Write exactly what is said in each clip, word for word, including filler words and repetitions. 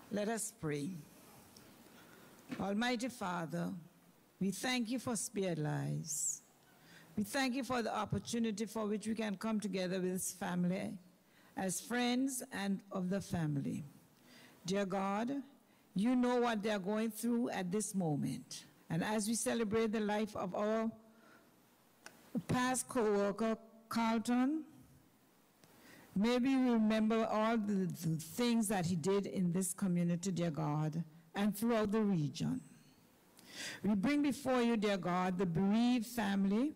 Let us pray. Almighty Father, we thank you for spared lives. We thank you for the opportunity for which we can come together with this family as friends and of the family. Dear God, you know what they are going through at this moment. And as we celebrate the life of our past co-worker, Carlton, maybe we remember all the, the things that he did in this community, dear God, and throughout the region. We bring before you, dear God, the bereaved family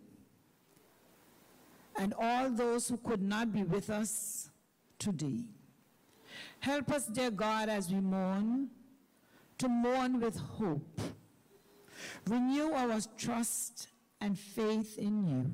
and all those who could not be with us today. Help us, dear God, as we mourn, to mourn with hope. Renew our trust and faith in you.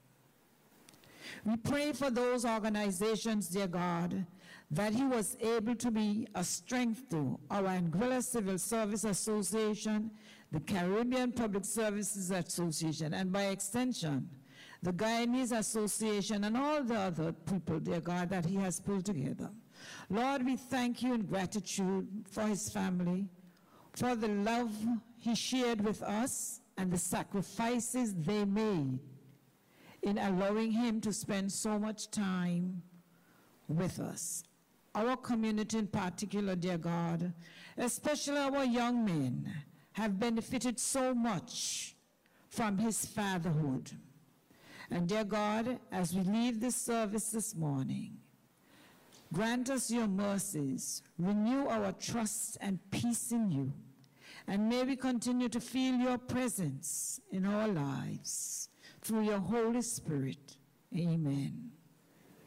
We pray for those organizations, dear God, that he was able to be a strength to our Anguilla Civil Service Association, the Caribbean Public Services Association, and by extension, the Guyanese Association and all the other people, dear God, that he has pulled together. Lord, we thank you in gratitude for his family, for the love he shared with us and the sacrifices they made in allowing him to spend so much time with us. Our community in particular, dear God, especially our young men, have benefited so much from his fatherhood. And dear God, as we leave this service this morning, grant us your mercies, renew our trust and peace in you, and may we continue to feel your presence in our lives through your Holy Spirit. Amen.